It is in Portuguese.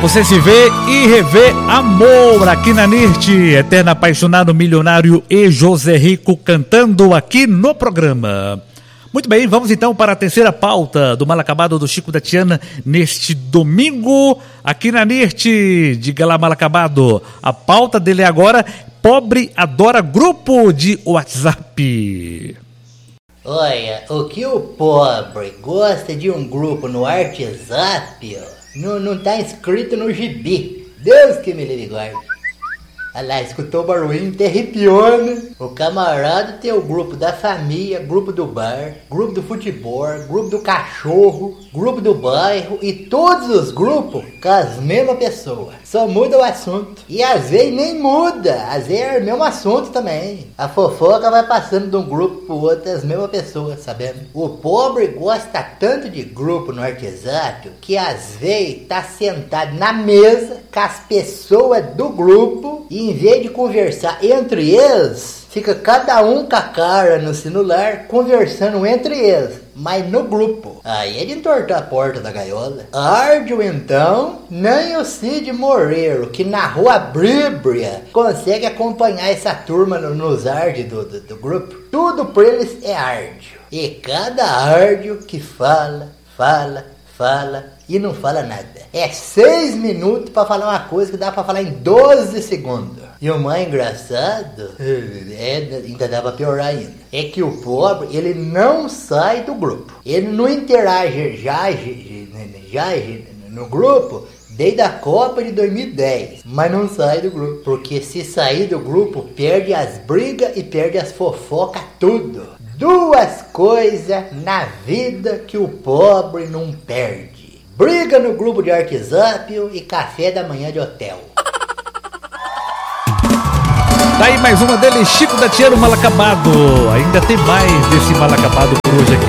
Você se vê e revê amor aqui na NIRT. Eterno Apaixonado Milionário e José Rico cantando aqui no programa. Muito bem, vamos então para a terceira pauta do Mal Acabado do Chico da Tiana neste domingo aqui na NIRT. Diga lá, Mal Acabado. A pauta dele é agora: pobre adora grupo de WhatsApp. Olha, o que o pobre gosta de um grupo no WhatsApp, não tá inscrito no gibi. Deus que me livre e guarde. Olha lá, escutou o barulhinho, te arrepiou, né? O camarada tem o grupo da família, grupo do bar, grupo do futebol, grupo do cachorro, grupo do bairro e todos os grupos com as mesmas pessoas. Só muda o assunto. E às vezes nem muda, às vezes é o mesmo assunto também. A fofoca vai passando de um grupo pro outro, as mesmas pessoas, sabendo? O pobre gosta tanto de grupo no WhatsApp que às vezes tá sentado na mesa com as pessoas do grupo e em vez de conversar entre eles, fica cada um com a cara no celular conversando entre eles, mas no grupo. Aí é de entortar a porta da gaiola. Árdio então, nem o Cid Moreiro, que narrou a Bíblia, consegue acompanhar essa turma nos árdios do grupo. Tudo pra eles é árdio. E cada árdio que fala e não fala nada. É 6 minutos pra falar uma coisa que dá pra falar em 12 segundos. E o mais engraçado, ainda dá pra piorar ainda, é que o pobre, ele não sai do grupo. Ele não interage já no grupo desde a Copa de 2010. Mas não sai do grupo. Porque se sair do grupo, perde as brigas e perde as fofocas, tudo. Duas coisas na vida que o pobre não perde: briga no grupo de WhatsApp e café da manhã de hotel. Tá aí mais uma dele, Chico da Tiana, Mal Acabado. Ainda tem mais desse Mal Acabado por hoje aqui